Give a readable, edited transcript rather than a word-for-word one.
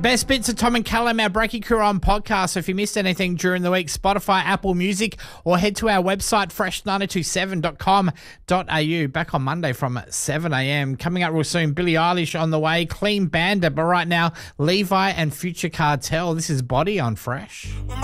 best bits of Tom and Callum, our Breaky Crew on podcast. So if you missed anything during the week, Spotify, Apple Music, or head to our website, fresh927.com.au. Back on Monday from 7 a.m. Coming up real soon, Billie Eilish on the way, Clean Bandit. But right now, Levi and Future Cartel. This is Body on Fresh.